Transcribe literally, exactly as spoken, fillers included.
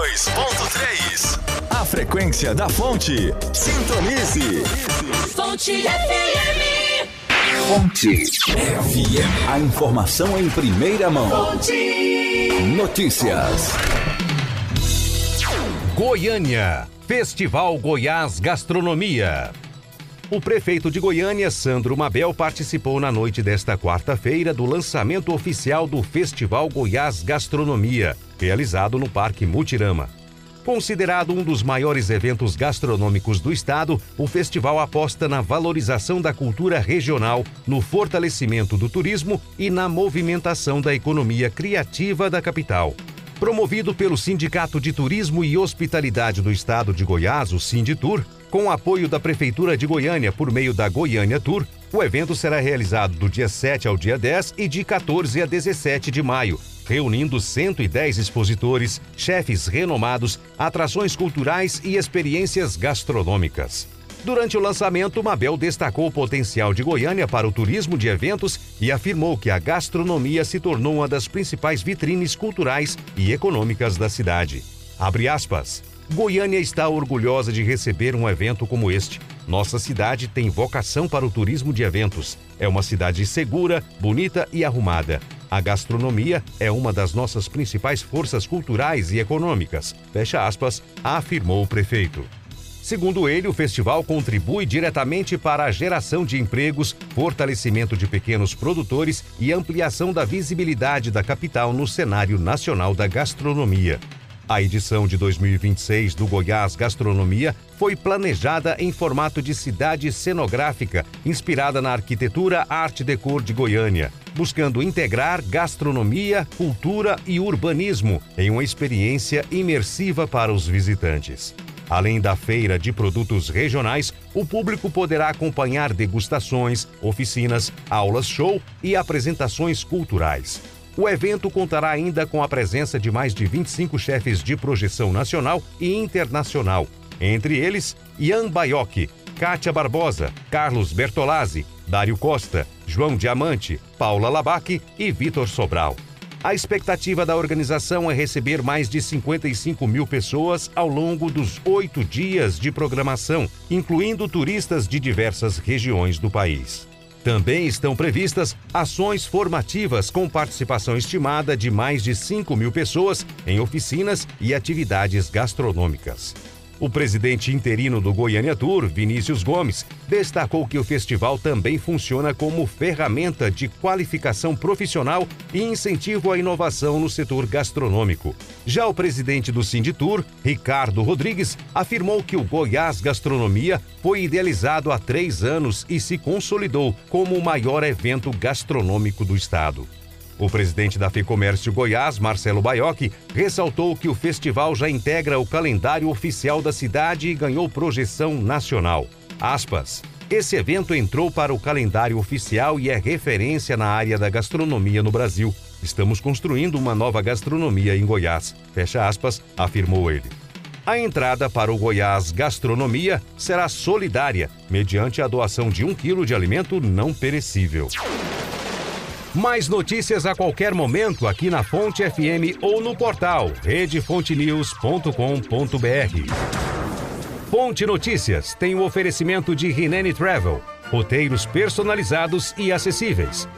dois ponto três. A frequência da Fonte. Sintonize. Fonte F M. Fonte F M. A informação em primeira mão. Fonte. Notícias. Goiânia. Festival Goiás Gastronomia. O prefeito de Goiânia, Sandro Mabel, participou na noite desta quarta-feira do lançamento oficial do Festival Goiás Gastronomia, realizado no Parque Mutirama. Considerado um dos maiores eventos gastronômicos do estado, o festival aposta na valorização da cultura regional, no fortalecimento do turismo e na movimentação da economia criativa da capital. Promovido pelo Sindicato de Turismo e Hospitalidade do Estado de Goiás, o Sinditur, com o apoio da Prefeitura de Goiânia por meio da Goiânia Tour, o evento será realizado do dia sete ao dia dez e de quatorze a dezessete de maio, reunindo cento e dez expositores, chefes renomados, atrações culturais e experiências gastronômicas. Durante o lançamento, Mabel destacou o potencial de Goiânia para o turismo de eventos e afirmou que a gastronomia se tornou uma das principais vitrines culturais e econômicas da cidade. Abre aspas. Goiânia está orgulhosa de receber um evento como este. Nossa cidade tem vocação para o turismo de eventos. É uma cidade segura, bonita e arrumada. A gastronomia é uma das nossas principais forças culturais e econômicas. Fecha aspas, afirmou o prefeito. Segundo ele, o festival contribui diretamente para a geração de empregos, fortalecimento de pequenos produtores e ampliação da visibilidade da capital no cenário nacional da gastronomia. A edição de dois mil e vinte e seis do Goiás Gastronomia foi planejada em formato de cidade cenográfica, inspirada na arquitetura Art Deco de Goiânia, buscando integrar gastronomia, cultura e urbanismo em uma experiência imersiva para os visitantes. Além da feira de produtos regionais, o público poderá acompanhar degustações, oficinas, aulas-show e apresentações culturais. O evento contará ainda com a presença de mais de vinte e cinco chefes de projeção nacional e internacional, entre eles Ian Baiocchi, Kátia Barbosa, Carlos Bertolazzi, Dário Costa, João Diamante, Paula Labac e Vitor Sobral. A expectativa da organização é receber mais de cinquenta e cinco mil pessoas ao longo dos oito dias de programação, incluindo turistas de diversas regiões do país. Também estão previstas ações formativas com participação estimada de mais de cinco mil pessoas em oficinas e atividades gastronômicas. O presidente interino do Goiânia Tour, Vinícius Gomes, destacou que o festival também funciona como ferramenta de qualificação profissional e incentivo à inovação no setor gastronômico. Já o presidente do Sinditur, Ricardo Rodrigues, afirmou que o Goiás Gastronomia foi idealizado há três anos e se consolidou como o maior evento gastronômico do estado. O presidente da FEComércio Goiás, Marcelo Baiocchi, ressaltou que o festival já integra o calendário oficial da cidade e ganhou projeção nacional. Aspas. Esse evento entrou para o calendário oficial e é referência na área da gastronomia no Brasil. Estamos construindo uma nova gastronomia em Goiás. Fecha aspas, afirmou ele. A entrada para o Goiás Gastronomia será solidária, mediante a doação de um quilo de alimento não perecível. Mais notícias a qualquer momento aqui na Fonte F M ou no portal rede fonte news ponto com ponto b r. Fonte Notícias tem o oferecimento de Rinene Travel, roteiros personalizados e acessíveis.